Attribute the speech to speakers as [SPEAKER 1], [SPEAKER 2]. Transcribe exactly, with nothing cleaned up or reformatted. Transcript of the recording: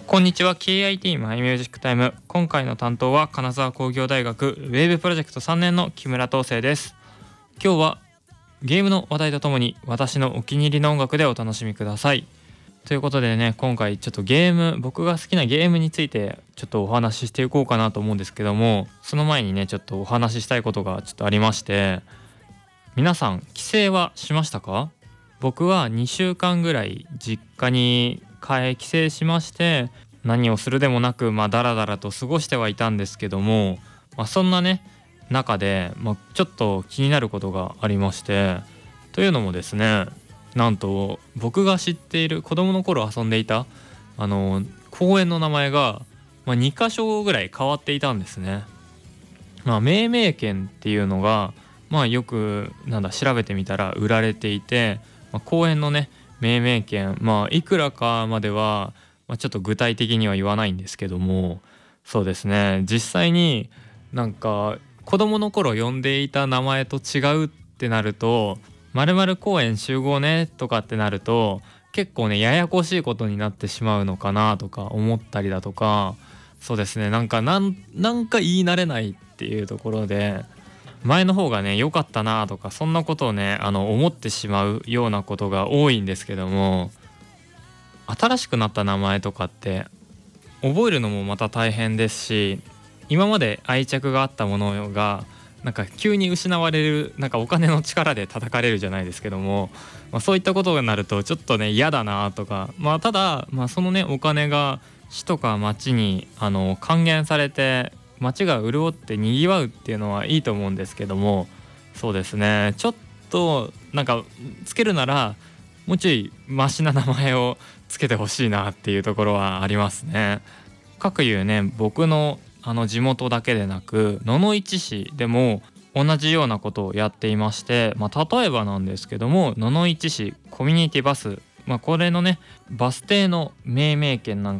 [SPEAKER 1] こんにちは。 ケーアイティー マイミュージックタイム。今回の担当は金沢工業大学ウェーブプロジェクトさんねんの木村東生です。今日はゲームの話題とともに私のお気に入りの音楽でお楽しみください。ということでね、今回ちょっとゲーム僕が好きなゲームについてちょっとお話ししていこうかなと思うんですけども、その前にねちょっとお話ししたいことがちょっとありまして、皆さん帰省はしましたか？僕はにしゅうかんぐらい実家に帰帰省しまして、何をするでもなくまあダラダラと過ごしてはいたんですけども、まあ、そんなね中で、まあ、ちょっと気になることがありまして、というのもですね、なんと僕が知っている子供の頃遊んでいたあの公園の名前が、まあ、にかしょぐらい変わっていたんですね。まあ、命名権っていうのが、まあ、よくなんだ調べてみたら売られていて、まあ、公園のね命名権、まあいくらかまでは、まあ、ちょっと具体的には言わないんですけども、そうですね、実際になんか子供の頃呼んでいた名前と違うってなると、〇〇公園集合ねとかってなると結構ねややこしいことになってしまうのかなとか思ったりだとか、そうですね、なんかなんなんか言い慣れないっていうところで、前の方がね良かったなとか、そんなことをねあの思ってしまうようなことが多いんですけども、新しくなった名前とかって覚えるのもまた大変ですし、今まで愛着があったものがなんか急に失われる、なんかお金の力で叩かれるじゃないですけども、まあ、そういったことになるとちょっとね嫌だなとか、まあただ、まあ、そのねお金が市とか町にあの還元されて町が潤ってにぎわうっていうのはいいと思うんですけども、そうですね、ちょっとなんかつけるならもうちょいマシな名前をつけてほしいなっていうところはありますね。かくいうね、僕のあの地元だけでなく野々市市でも同じようなことをやっていまして、まあ、例えばなんですけども、野々市市コミュニティバス、まあ、これのねバス停の命名権なん